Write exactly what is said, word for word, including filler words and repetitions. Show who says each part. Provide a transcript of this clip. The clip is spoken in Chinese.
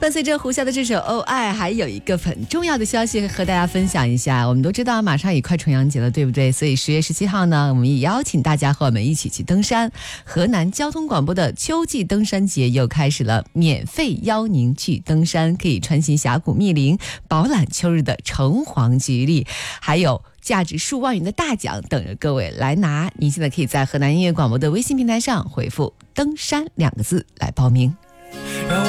Speaker 1: 伴随着胡夏的这首《哦爱》，还有一个很重要的消息和大家分享一下。我们都知道马上也快重阳节了，对不对？所以十月十七号呢，我们也邀请大家和我们一起去登山。河南交通广播的秋季登山节又开始了，免费邀您去登山，可以穿行峡谷密林，饱览秋日的橙黄橘绿，还有价值数万元的大奖等着各位来拿。您现在可以在河南音乐广播的微信平台上回复登山两个字来报名。